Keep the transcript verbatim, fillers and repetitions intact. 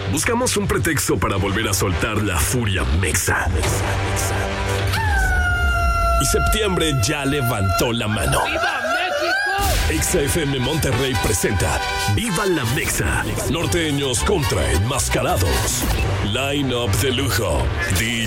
buscamos un pretexto para volver a soltar la furia mexa. Y septiembre ya levantó la mano. ¡Viva México! Exa F M Monterrey presenta Viva la Mexa. Norteños contra enmascarados. Line-up de lujo. D